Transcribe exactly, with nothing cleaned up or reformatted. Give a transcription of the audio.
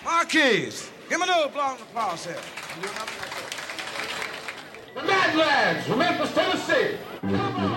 Marquise, give me another blow of applause here. The Mad Lads from Memphis, Tennessee. Come on.